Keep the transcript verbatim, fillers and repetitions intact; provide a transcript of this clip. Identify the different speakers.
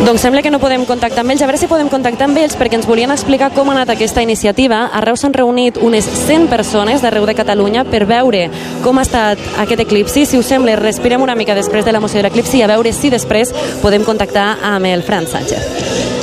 Speaker 1: Doncs sembla que no podem contactar amb ells. A veure si podem contactar amb ells perquè ens volien explicar com ha anat aquesta iniciativa. A Reus s'han reunit unes cent persones d'arreu de Catalunya per veure com ha estat aquest eclipsi. Si us sembla, respirem una mica després de l'emoció de l'eclipsi i a veure si després podem contactar amb el Fran Sánchez.